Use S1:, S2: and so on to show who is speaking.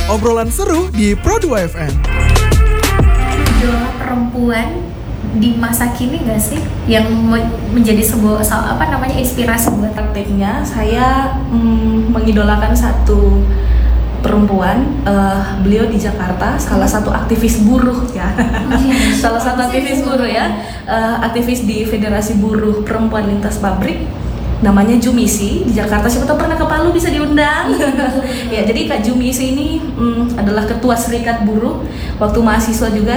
S1: Obrolan seru di Pro2 FM.
S2: Idola perempuan di masa kini nggak sih yang menjadi sebuah inspirasi buat
S3: Prakteknya saya mengidolakan satu perempuan, beliau di Jakarta, salah satu aktivis buruh ya, salah satu aktivis buruh ya, aktivis di Federasi Buruh Perempuan Lintas Pabrik, namanya Jumisi di Jakarta. Siapa tahu pernah ke Palu bisa diundang. Ya, jadi Kak Jumisi ini adalah ketua Serikat Buruh waktu mahasiswa juga.